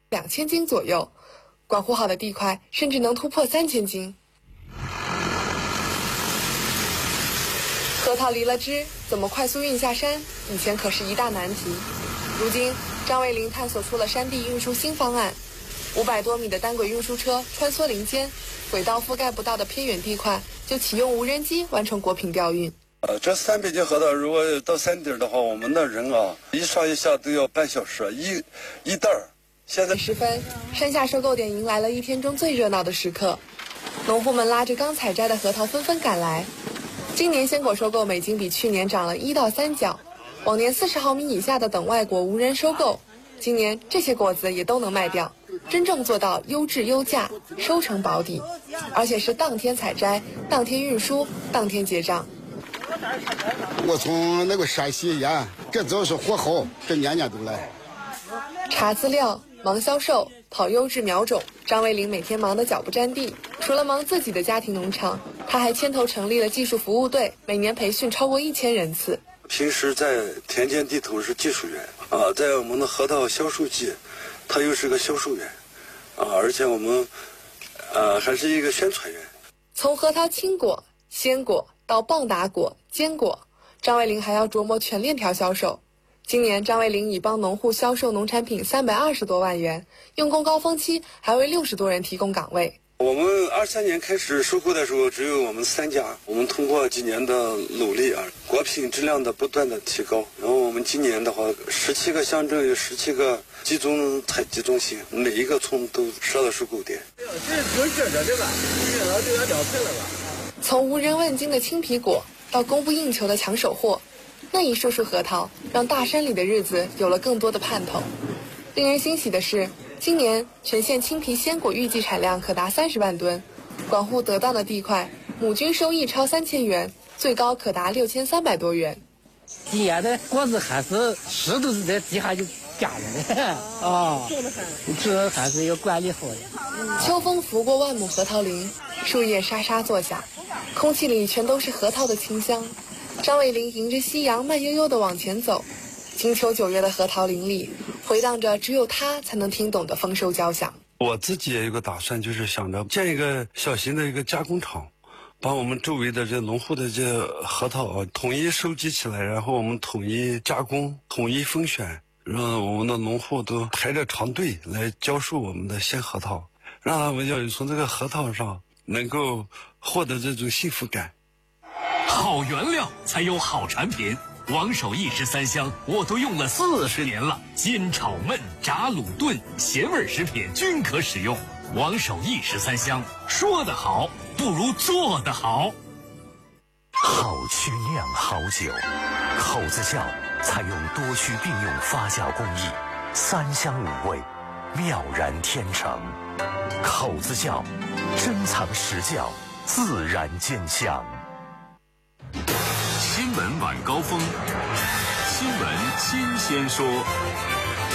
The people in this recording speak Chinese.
2000斤左右，管护好的地块甚至能突破3000斤。核桃离了枝，怎么快速运下山？以前可是一大难题。如今，张卫林探索出了山地运输新方案，500多米的单轨运输车穿梭林间，轨道覆盖不到的偏远地块就启用无人机完成果品调运。 这300斤核桃如果到山顶的话，我们的人一上一下都要半小时，一袋儿。现在时分，山下收购点迎来了一天中最热闹的时刻，农户们拉着刚采摘的核桃纷纷赶来。今年鲜果收购每斤比去年涨了1到3角，往年40毫米以下的等外果无人收购，今年这些果子也都能卖掉，真正做到优质优价，收成保底，而且是当天采摘、当天运输、当天结账。 我从那个山西沿，这只要是货好，这年年都来。 查资料、忙销售、跑优质苗种，张卫林每天忙得脚不沾地。除了忙自己的家庭农场，他还牵头成立了技术服务队，每年培训超过1000人次。 平时在田间地头是技术员在我们的核桃销售季，他又是个销售员而且我们还是一个宣传员。 从核桃青果、鲜果到棒打果、坚果，张卫林还要琢磨全链条销售。今年张卫林已帮农户销售农产品320多万元，用工高峰期还为60多人提供岗位。 我们23年开始收购的时候，只有我们3家。我们通过几年的努力果品质量的不断的提高。然后我们今年的话，17个乡镇有17个集中采集中心，每一个村都设了收购点。 从无人问津的青皮果到供不应求的抢手货，那一束束核桃让大山里的日子有了更多的盼头。令人欣喜的是，今年全县青皮鲜果预计产量可达30万吨，管护得当的地块，亩均收益超3000元，最高可达6300多元。 今年的果子还是石头是在地下就夹着的这还是要管理好的。 秋风拂过万亩核桃林，树叶沙沙作响，空气里全都是核桃的清香。张卫林迎着夕阳慢悠悠地往前走，金秋9月的核桃林里回荡着只有他才能听懂的丰收交响。 我自己也有个打算，就是想着建一个小型的一个加工厂，把我们周围的这农户的这核桃统一收集起来，然后我们统一加工、统一分选，让我们的农户都排着长队来销售我们的鲜核桃，让他们要从这个核桃上能够获得这种幸福感。 好原料才有好产品，王守义13香我都用了40年了，煎炒焖炸卤炖咸味食品均可使用。王守义13香，说得好不如做得好。 好曲酿好酒，口子窖采用多区并用发酵工艺，3香5味，妙然天成。口子窖珍藏实窖，自然见香。 新闻晚高峰，新闻新鲜说。